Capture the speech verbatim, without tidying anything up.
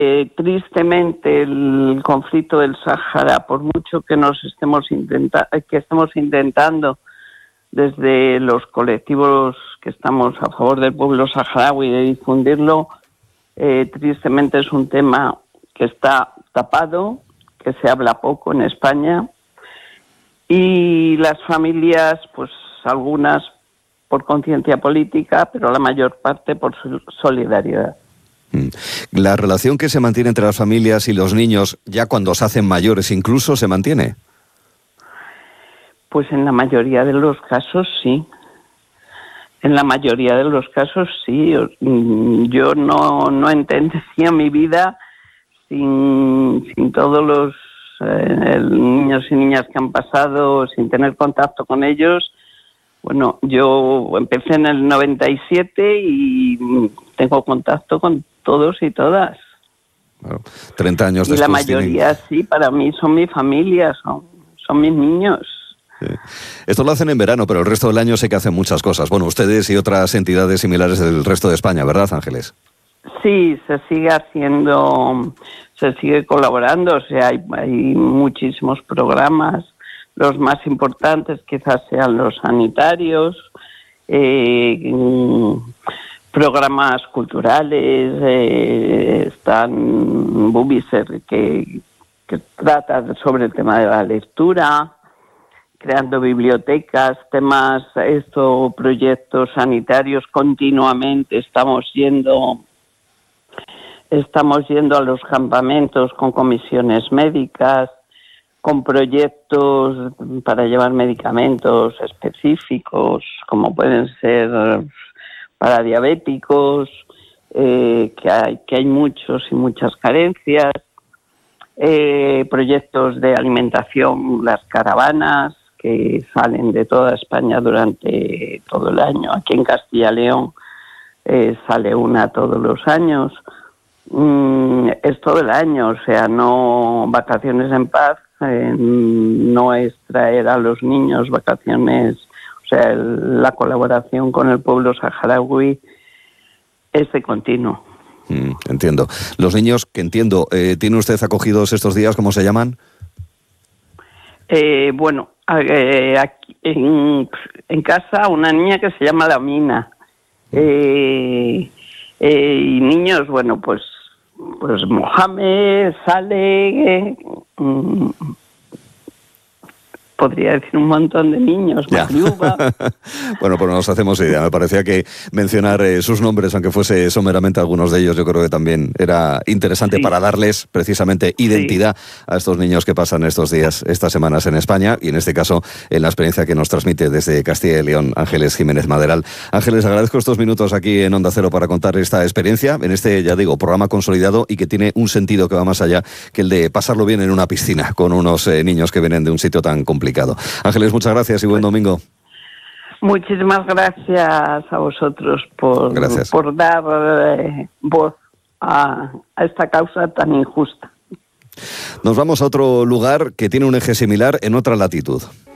Eh, tristemente el conflicto del Sáhara, por mucho que nos estemos intenta que estemos intentando desde los colectivos que estamos a favor del pueblo saharaui de difundirlo, eh, tristemente es un tema que está tapado, que se habla poco en España, y las familias, pues algunas por conciencia política, pero la mayor parte por solidaridad. ¿La relación que se mantiene entre las familias y los niños, ya cuando se hacen mayores incluso, se mantiene? Pues en la mayoría de los casos sí. En la mayoría de los casos sí. Yo no, no entendería mi vida sin, sin todos los eh, niños y niñas que han pasado, sin tener contacto con ellos. Bueno, yo empecé en el noventa y siete y tengo contacto con todos y todas. Bueno, treinta años y después. Y la mayoría tienen... sí, para mí son mi familia, son, son mis niños. Sí. Esto lo hacen en verano, pero el resto del año sé que hacen muchas cosas. Bueno, ustedes y otras entidades similares del resto de España, ¿verdad, Ángeles? Sí, se sigue haciendo, se sigue colaborando, o sea, hay, hay muchísimos programas. Los más importantes quizás sean los sanitarios, eh, programas culturales, eh, están Bubiser que, que trata sobre el tema de la lectura, creando bibliotecas, temas, esto, proyectos sanitarios continuamente. Estamos yendo, estamos yendo a los campamentos con comisiones médicas, con proyectos para llevar medicamentos específicos, como pueden ser para diabéticos, eh, que hay que hay muchos y muchas carencias, eh, proyectos de alimentación, las caravanas que salen de toda España durante todo el año. Aquí en Castilla y León eh, sale una todos los años. Mm, es todo el año, o sea, no vacaciones en paz. Eh, no es traer a los niños vacaciones, o sea, el, la colaboración con el pueblo saharaui es de continuo. Mm, entiendo. Los niños, que entiendo, eh, ¿tiene usted acogidos estos días? ¿Cómo se llaman? Eh, bueno, eh, aquí en, en casa una niña que se llama Lamina. Eh, eh, y niños, bueno, pues Pues Mohamed, Saleh, eh, mm, podría decir un montón de niños, Mariuba. Bueno, pues nos hacemos idea. Me parecía que mencionar eh, sus nombres, aunque fuese someramente algunos de ellos, yo creo que también era interesante sí. para darles precisamente identidad sí. a estos niños que pasan estos días, estas semanas en España, y en este caso en la experiencia que nos transmite desde Castilla y León Ángeles Jiménez Maderal. Ángeles, agradezco estos minutos aquí en Onda Cero para contar esta experiencia, en este, ya digo, programa consolidado y que tiene un sentido que va más allá que el de pasarlo bien en una piscina con unos eh, niños que vienen de un sitio tan complicado. Ángeles, muchas gracias y buen domingo. Muchísimas gracias a vosotros por, por dar eh, voz a, a esta causa tan injusta. Nos vamos a otro lugar que tiene un eje similar en otra latitud.